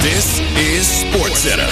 This is SportsCenter.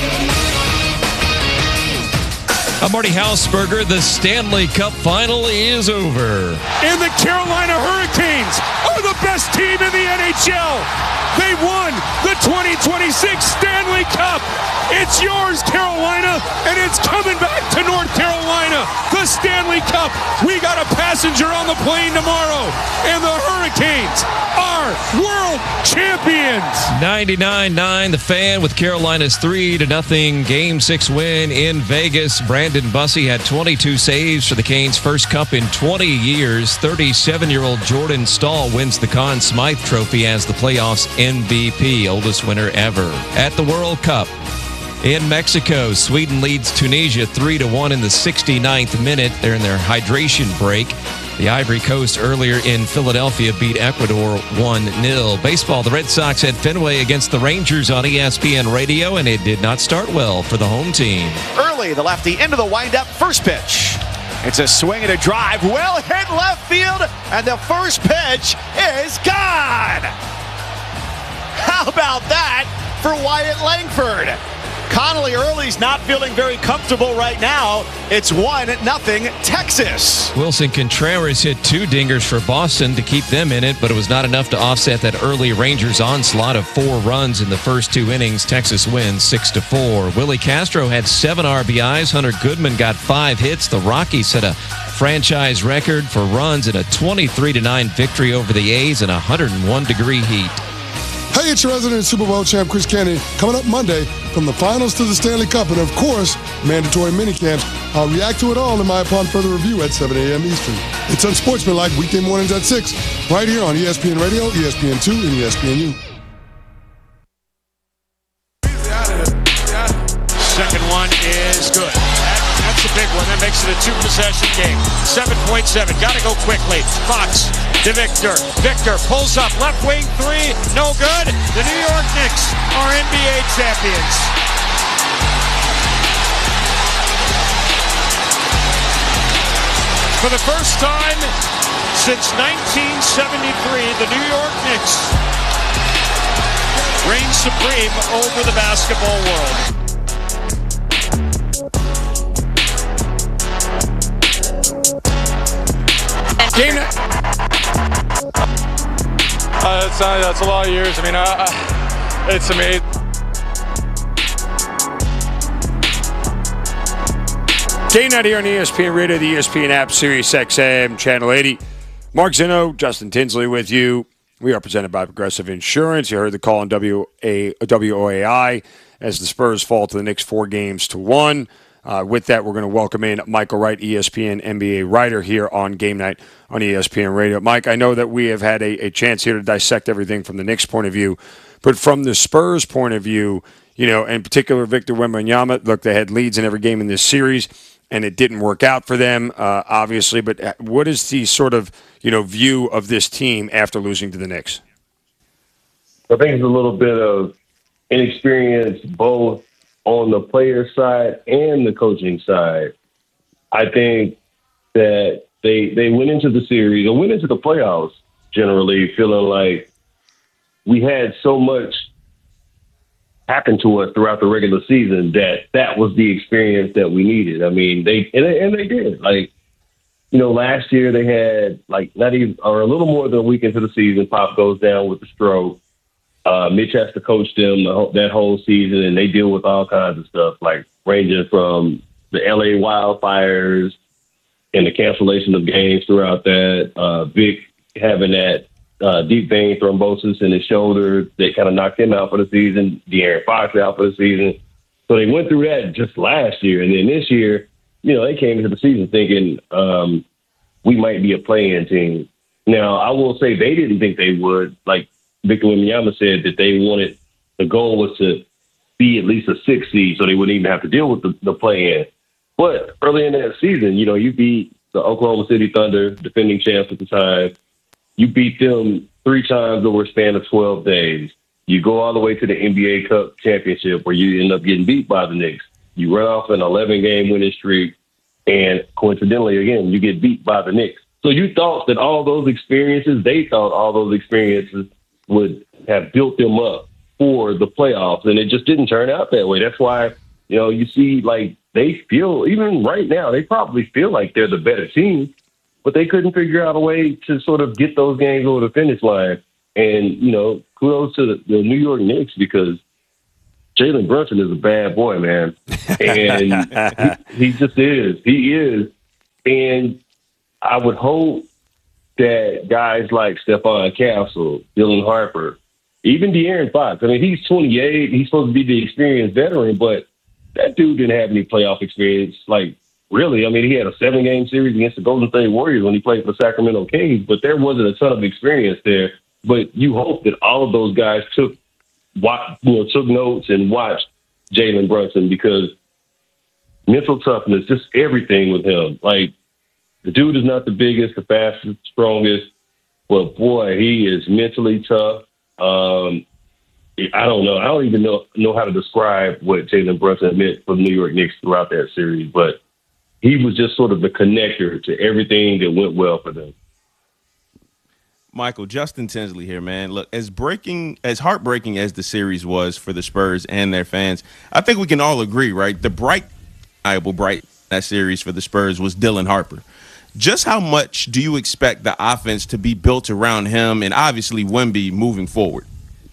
I'm Marty Hausberger. The Stanley Cup final is over. And the Carolina Hurricanes are the best team in the NHL. They won the 2026 Stanley Cup. It's yours, Carolina, and it's coming back to North Carolina. The Stanley Cup. We got a passenger on the plane tomorrow, and the Hurricanes are world champions. 99-9, the Fan with Carolina's 3-0 Game 6 win in Vegas. Brandon Bussey had 22 saves for the Canes' first cup in 20 years. 37-year-old Jordan Stahl wins the Conn Smythe Trophy as the playoffs MVP, oldest winner ever. At the World Cup in Mexico, Sweden leads Tunisia 3-1 in the 69th minute. They're in their hydration break. The Ivory Coast earlier in Philadelphia beat Ecuador 1-0. Baseball, the Red Sox had Fenway against the Rangers on ESPN Radio, and it did not start well for the home team. Early, the lefty into the windup, first pitch. It's a swing and a drive, well hit left field, and the first pitch is gone. How about that for Wyatt Langford? Connolly early's not feeling very comfortable right now. It's 1-0 Texas. Wilson Contreras hit 2 dingers for Boston to keep them in it, but it was not enough to offset that early Rangers onslaught of 4 runs in the first 2 innings. Texas wins 6-4. Willie Castro had 7 RBIs. Hunter Goodman got 5 hits. The Rockies set a franchise record for runs in a 23-9 victory over the A's in 101-degree heat. Hey, it's your resident Super Bowl champ, Chris Kennedy, coming up Monday from the finals to the Stanley Cup and, of course, mandatory minicamps. I'll react to it all in my Upon Further Review at 7 a.m. Eastern. It's Unsportsmanlike weekday mornings at 6, right here on ESPN Radio, ESPN2, and ESPNU. Second one is good. That's a big one. That makes it a 2-possession game. 7.7. Got to go quickly. Fox to Victor. Victor pulls up. Left wing 3. No good. The New York Knicks are NBA champions. For the first time since 1973, the New York Knicks reign supreme over the basketball world. Game night. It's a lot of years. I mean, it's amazing. Game night here on ESPN Radio, the ESPN app, Sirius XM, Channel 80. Mark Zinno, Justin Tinsley with you. We are presented by Progressive Insurance. You heard the call on WOAI as the Spurs fall to the Knicks 4-1. With that, we're going to welcome in Michael Wright, ESPN NBA writer here on Game Night on ESPN Radio. Mike, I know that we have had a chance here to dissect everything from the Knicks' point of view, but from the Spurs' point of view, you know, in particular, Victor Wembanyama, look, they had leads in every game in this series, and it didn't work out for them, obviously. But what is the sort of, you know, view of this team after losing to the Knicks? I think it's a little bit of inexperience both on the player side and the coaching side. I think that they went into the series or went into the playoffs generally feeling like we had so much happen to us throughout the regular season that was the experience that we needed. I mean, they did. Like, you know, last year they had like not even or a little more than a week into the season, Pop goes down with the stroke. Mitch has to coach them that whole season, and they deal with all kinds of stuff, like ranging from the LA wildfires and the cancellation of games throughout that. Vic having that deep vein thrombosis in his shoulder that kind of knocked him out for the season. De'Aaron Fox out for the season. So they went through that just last year. And then this year, you know, they came into the season thinking we might be a play-in team. Now, I will say they didn't think they would. Like Victor Wembanyama said that they wanted, the goal was to be at least a 6 seed so they wouldn't even have to deal with the play-in. But early in that season, you know, you beat the Oklahoma City Thunder, defending champs at the time. You beat them 3 times over a span of 12 days. You go all the way to the NBA Cup championship where you end up getting beat by the Knicks. You run off an 11-game winning streak, and coincidentally, again, you get beat by the Knicks. So you thought that all those experiences, they thought all those experiences would have built them up for the playoffs, and it just didn't turn out that way. That's why, you see, like, they feel, even right now, they probably feel like they're the better team, but they couldn't figure out a way to sort of get those games over the finish line. And, kudos to the New York Knicks, because Jalen Brunson is a bad boy, man. And he just is. He is. And I would hope that guys like Stephon Castle, Dylan Harper, even De'Aaron Fox, I mean, he's 28. He's supposed to be the experienced veteran, but that dude didn't have any playoff experience. Like, really, I mean, he had a 7-game series against the Golden State Warriors when he played for the Sacramento Kings, but there wasn't a ton of experience there. But you hope that all of those guys took notes and watched Jalen Brunson, because mental toughness, just everything with him. Like, the dude is not the biggest, the fastest, strongest, but boy, he is mentally tough. I don't know. I don't even know how to describe what Jalen Brunson meant for the New York Knicks throughout that series, but he was just sort of the connector to everything that went well for them. Michael, Justin Tinsley here, man. Look, as heartbreaking as the series was for the Spurs and their fans, I think we can all agree, right? The bright that series for the Spurs was Dylan Harper. Just how much do you expect the offense to be built around him and obviously Wemby moving forward?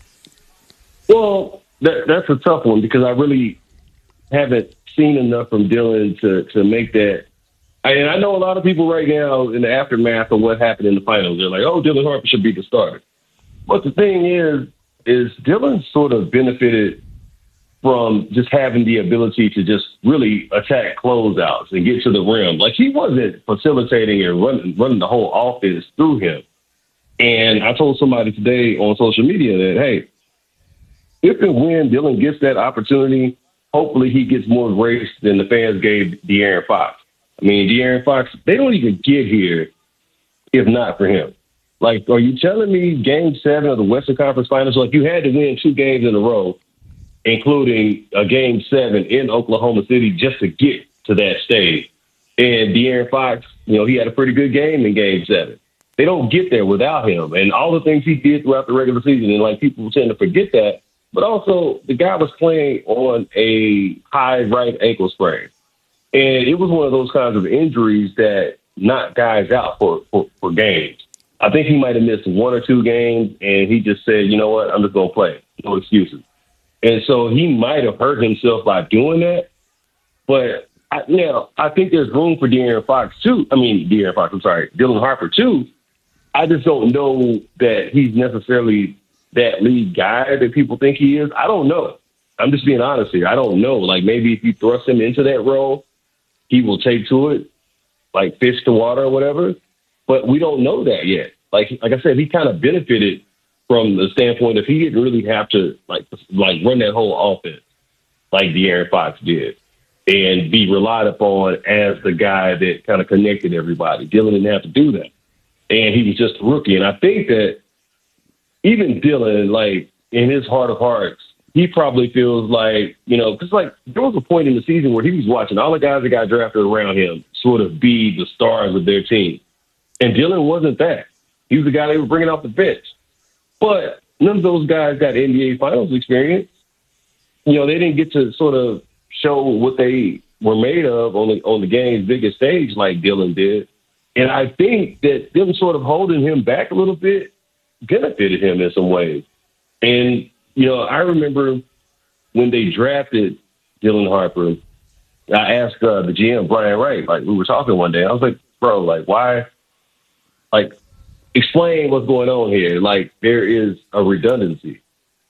Well, that's a tough one, because I really haven't seen enough from Dylan to make that. And I know a lot of people right now in the aftermath of what happened in the finals, they're like, oh, Dylan Harper should be the starter. But the thing is Dylan sort of benefited from just having the ability to just really attack closeouts and get to the rim. Like, he wasn't facilitating and running the whole offense through him. And I told somebody today on social media that, hey, if and when Dylan gets that opportunity, hopefully he gets more grace than the fans gave De'Aaron Fox. I mean, De'Aaron Fox, they don't even get here if not for him. Like, are you telling me Game 7 of the Western Conference Finals, like, you had to win 2 games in a row, including a Game 7 in Oklahoma City, just to get to that stage? And De'Aaron Fox, he had a pretty good game in Game 7. They don't get there without him. And all the things he did throughout the regular season, and, like, people tend to forget that. But also, the guy was playing on a high right ankle sprain. And it was one of those kinds of injuries that knocked guys out for games. I think he might have missed 1 or 2 games, and he just said, you know what, I'm just going to play. No excuses. And so he might have hurt himself by doing that. But I think there's room for Dylan Harper, too. I just don't know that he's necessarily that lead guy that people think he is. I don't know. I'm just being honest here. I don't know. Like, maybe if you thrust him into that role, he will take to it, like fish to water or whatever. But we don't know that yet. Like I said, he kind of benefited from the standpoint if he didn't really have to like run that whole offense like De'Aaron Fox did and be relied upon as the guy that kind of connected everybody. Dylan didn't have to do that. And he was just a rookie. And I think that even Dylan, like, in his heart of hearts, he probably feels like, because, like, there was a point in the season where he was watching all the guys that got drafted around him sort of be the stars of their team. And Dylan wasn't that. He was the guy they were bringing off the bench. But none of those guys got NBA Finals experience. They didn't get to sort of show what they were made of on the game's biggest stage like Dylan did. And I think that them sort of holding him back a little bit benefited him in some ways. And, I remember when they drafted Dylan Harper, I asked the GM, Brian Wright, like, we were talking one day. I was like, bro, like, why? Like, explain what's going on here. Like, there is a redundancy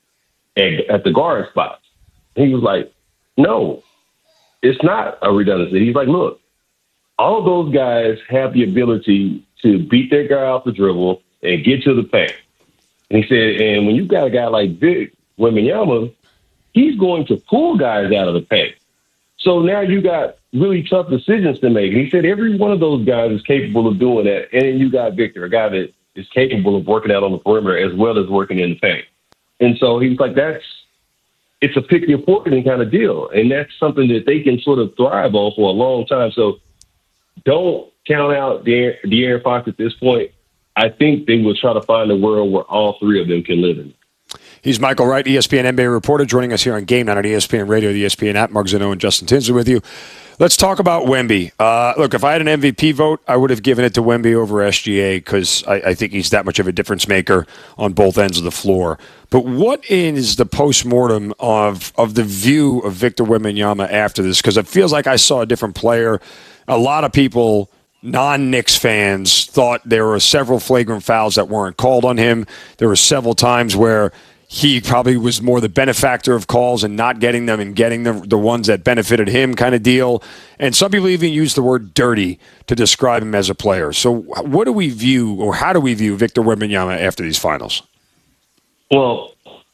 at the guard spots. And he was like, no, it's not a redundancy. He's like, look, all of those guys have the ability to beat their guy off the dribble and get to the paint. And he said, and when you've got a guy like Vic Wembanyama, he's going to pull guys out of the paint. So now you got really tough decisions to make. And he said every one of those guys is capable of doing that. And then you got Victor, a guy that is capable of working out on the perimeter as well as working in the paint. And so he was like, it's a pick your poison kind of deal. And that's something that they can sort of thrive on for a long time. So don't count out De'Aaron Fox at this point. I think they will try to find a world where all three of them can live in. He's Michael Wright, ESPN NBA reporter, joining us here on Game Night on ESPN Radio, the ESPN app. Mark Zeno and Justin Tinsley with you. Let's talk about Wemby. Look, if I had an MVP vote, I would have given it to Wemby over SGA because I think he's that much of a difference maker on both ends of the floor. But what is the postmortem of the view of Victor Wembanyama after this? Because it feels like I saw a different player. A lot of people, non-Knicks fans, thought there were several flagrant fouls that weren't called on him. There were several times where he probably was more the benefactor of calls and not getting them and getting the ones that benefited him kind of deal. And some people even use the word dirty to describe him as a player. So what do we view, or how do we view Victor Wembanyama after these finals? Well,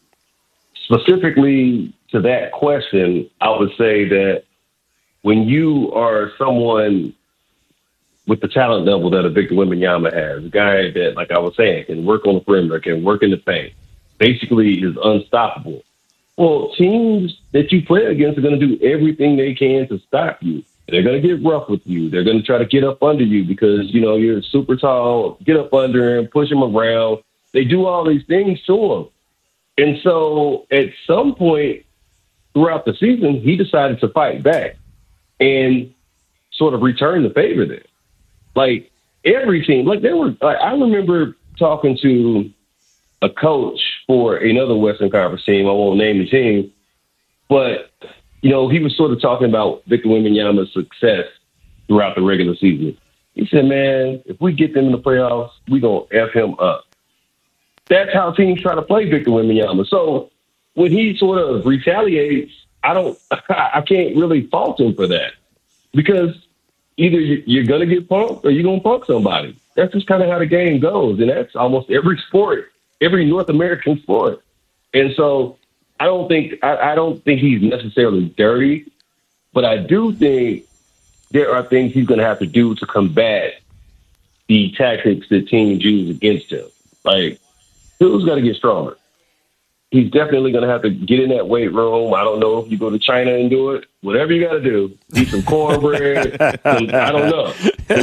specifically to that question, I would say that when you are someone with the talent level that a Victor Wembanyama has, a guy that, like I was saying, can work on the perimeter, can work in the paint, basically is unstoppable. Well, teams that you play against are going to do everything they can to stop you. They're going to get rough with you. They're going to try to get up under you because, you know, you're super tall, get up under him, push him around. They do all these things to him. And so at some point throughout the season, he decided to fight back and sort of return the favor there. Like every team, like I remember talking to a coach for another Western Conference team. I won't name the team, but you know, he was sort of talking about Victor Wembanyama's success throughout the regular season. He said, "Man, if we get them in the playoffs, we gonna F him up." That's how teams try to play Victor Wembanyama. So when he sort of retaliates, I can't really fault him for that because either you're gonna get punked or you're gonna punk somebody. That's just kind of how the game goes, and that's almost every sport. Every North American sport. And so I don't think he's necessarily dirty, but I do think there are things he's going to have to do to combat the tactics that teams use against him. Like, Phil's got to get stronger. He's definitely going to have to get in that weight room. I don't know if you go to China and do it. Whatever you got to do. Eat some cornbread. I don't know.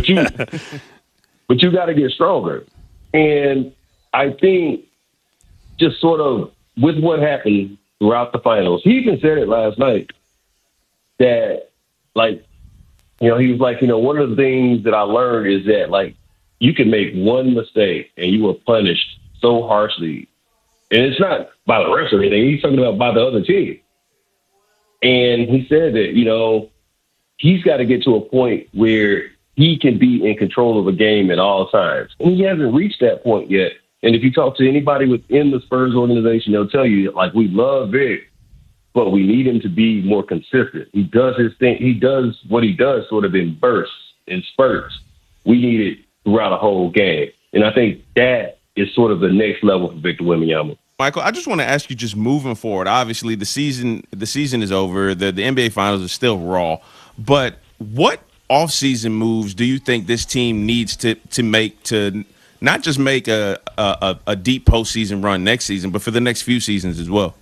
But you got to get stronger. And I think just sort of with what happened throughout the finals, he even said it last night that, like, you know, he was like, you know, one of the things that I learned is that, like, you can make one mistake and you are punished so harshly. And it's not by the refs or anything. He's talking about by the other team. And he said that, you know, he's got to get to a point where he can be in control of a game at all times. And he hasn't reached that point yet. And if you talk to anybody within the Spurs organization, they'll tell you, like, we love Vic, but we need him to be more consistent. He does his thing. He does what he does sort of in bursts, in spurts. We need it throughout a whole game. And I think that is sort of the next level for Victor Wembanyama. Michael, I just want to ask you, just moving forward, obviously the season is over. The NBA Finals are still raw. But what offseason moves do you think this team needs to make to – not just make a deep postseason run next season, but for the next few seasons as well?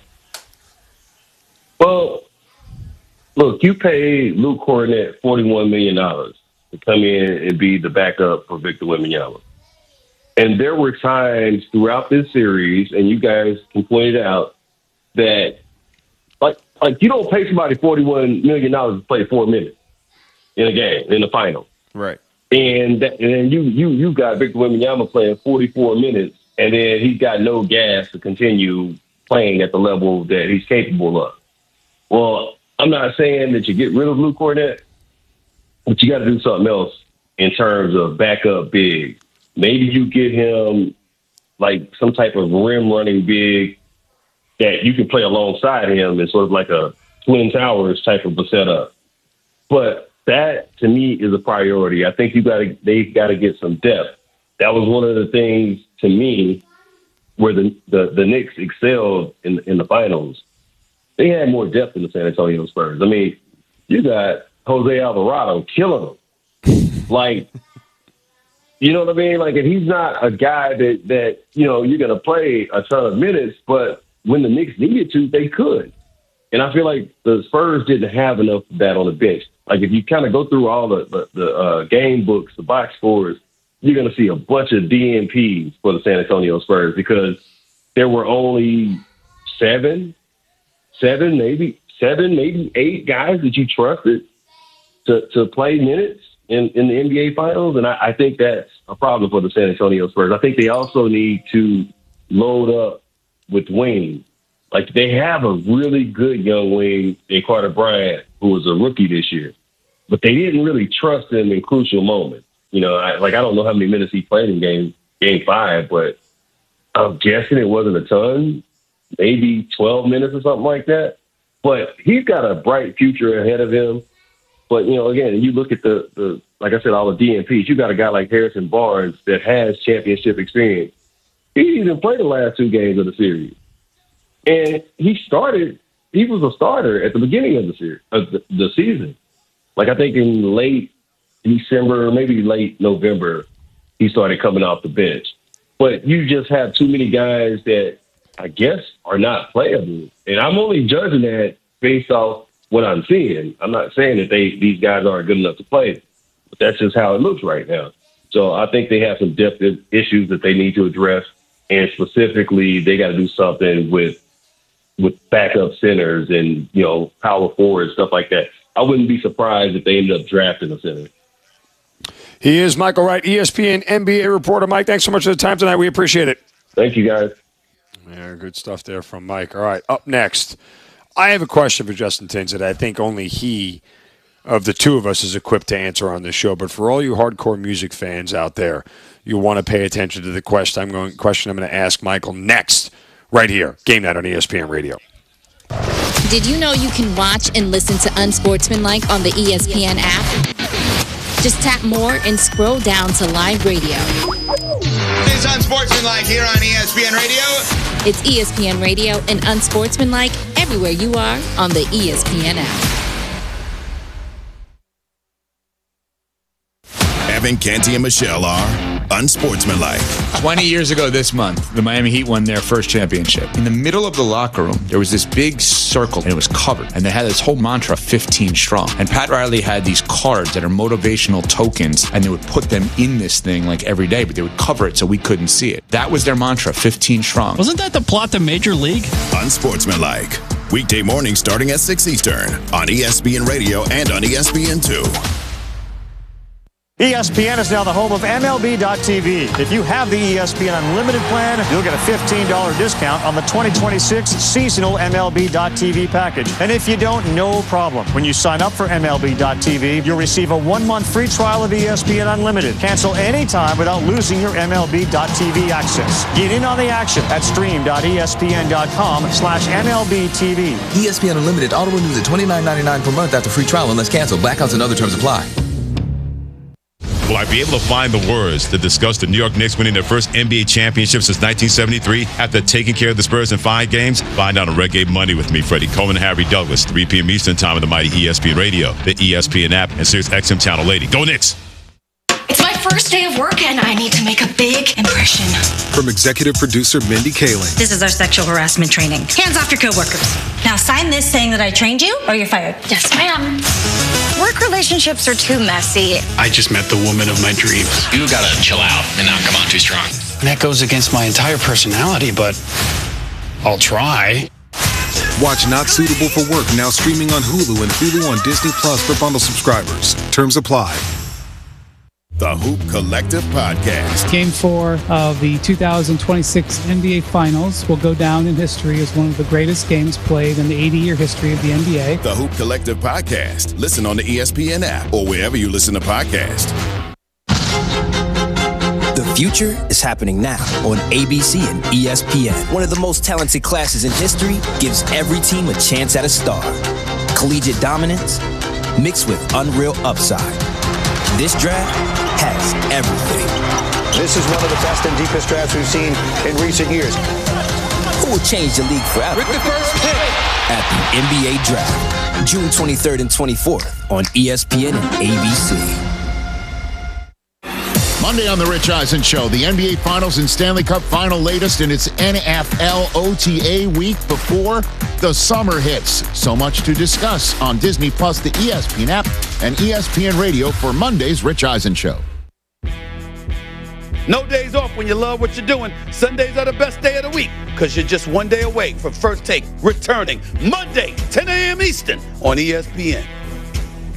Well, look, you paid Luke Kornet $41 million to come in and be the backup for Victor Wembanyama. And there were times throughout this series, and you guys can point it out, that like you don't pay somebody $41 million to play 4 minutes in a game, in the final. Right. And then you got Victor Wembanyama playing 44 minutes, and then he's got no gas to continue playing at the level that he's capable of. Well, I'm not saying that you get rid of Luke Kornet, but you got to do something else in terms of backup big. Maybe you get him like some type of rim running big that you can play alongside him in sort of like a Twin Towers type of a setup. But that, to me, is a priority. I think they've got to get some depth. That was one of the things, to me, where the Knicks excelled in the finals. They had more depth than the San Antonio Spurs. I mean, you got Jose Alvarado killing them. Like, you know what I mean? Like, if he's not a guy that you know, you're going to play a ton of minutes, but when the Knicks needed to, they could. And I feel like the Spurs didn't have enough of that on the bench. Like, if you kind of go through all the game books, the box scores, you're going to see a bunch of DNPs for the San Antonio Spurs because there were only seven, maybe 8 guys that you trusted to play minutes in the NBA Finals. And I think that's a problem for the San Antonio Spurs. I think they also need to load up with wings. Like, they have a really good young wing in Carter Bryant, who was a rookie this year, but they didn't really trust him in crucial moments. You know, I don't know how many minutes he played in game 5, but I'm guessing it wasn't a ton, maybe 12 minutes or something like that. But he's got a bright future ahead of him. But, you know, again, you look at the like I said, all the DNPs, you got a guy like Harrison Barnes that has championship experience. He didn't even play the last 2 games of the series. And he was a starter at the beginning of the season. Like, I think in late December, maybe late November, he started coming off the bench. But you just have too many guys that I guess are not playable. And I'm only judging that based off what I'm seeing. I'm not saying that these guys aren't good enough to play, but that's just how it looks right now. So I think they have some depth issues that they need to address. And specifically, they got to do something with backup centers and, you know, power forwards, stuff like that. I wouldn't be surprised if they ended up drafting a center. He is Michael Wright, ESPN NBA reporter. Mike, thanks so much for the time tonight. We appreciate it. Thank you, guys. Yeah, good stuff there from Mike. All right, up next, I have a question for Justin Tinsley that I think only he, of the two of us, is equipped to answer on this show. But for all you hardcore music fans out there, you want to pay attention to the question I'm going to ask Michael next, right here, Game Night on ESPN Radio. Did you know you can watch and listen to Unsportsmanlike on the ESPN app? Just tap more and scroll down to live radio. It's Unsportsmanlike here on ESPN Radio. It's ESPN Radio and Unsportsmanlike everywhere you are on the ESPN app. Evan, Canty, and Michelle are Unsportsmanlike. 20 years ago this month, the Miami Heat won their first championship. In the middle of the locker room, there was this big circle, and it was covered. And they had this whole mantra, 15 strong. And Pat Riley had these cards that are motivational tokens, and they would put them in this thing like every day, but they would cover it so we couldn't see it. That was their mantra, 15 strong. Wasn't that the plot to Major League? Unsportsmanlike. Weekday mornings starting at 6 Eastern on ESPN Radio and on ESPN2. ESPN is now the home of MLB.tv. If you have the ESPN Unlimited plan, you'll get a $15 discount on the 2026 seasonal MLB.tv package. And if you don't, no problem. When you sign up for MLB.tv, you'll receive a 1-month free trial of ESPN Unlimited. Cancel anytime without losing your MLB.tv access. Get in on the action at stream.espn.com/MLBTV. ESPN Unlimited auto renews at $29.99 per month after free trial unless canceled. Blackouts and other terms apply. Will I be able to find the words to discuss the New York Knicks winning their first NBA championship since 1973 after taking care of the Spurs in 5 games? Find out on Red Game Monday with me, Freddie Coleman, Harry Douglas, 3 p.m. Eastern Time on the mighty ESPN Radio, the ESPN app, and Sirius XM Channel 80. Go Knicks! It's my first day of work, and I need to make a big impression. From executive producer Mindy Kaling. This is our sexual harassment training. Hands off your coworkers. Now sign this saying that I trained you, or you're fired. Yes, ma'am. Work relationships are too messy. I just met the woman of my dreams. You gotta chill out and not come on too strong. That goes against my entire personality, but I'll try. Watch Not Suitable for Work now streaming on Hulu and Hulu on Disney Plus for bundle subscribers. Terms apply. The Hoop Collective Podcast. Game 4 of the 2026 NBA Finals will go down in history as one of the greatest games played in the 80-year history of the NBA. The Hoop Collective Podcast. Listen on the ESPN app or wherever you listen to podcasts. The future is happening now on ABC and ESPN. One of the most talented classes in history gives every team a chance at a star. Collegiate dominance mixed with unreal upside. This draft has everything. This is one of the best and deepest drafts we've seen in recent years. Who will change the league forever? With the first pick at the NBA Draft, June 23rd and 24th on ESPN and ABC. Monday on The Rich Eisen Show, the NBA Finals and Stanley Cup Final latest in its NFL OTA week before the summer hits. So much to discuss on Disney Plus, the ESPN app, and ESPN Radio for Monday's Rich Eisen Show. No days off when you love what you're doing. Sundays are the best day of the week because you're just one day away from First Take returning Monday, 10 a.m. Eastern on ESPN.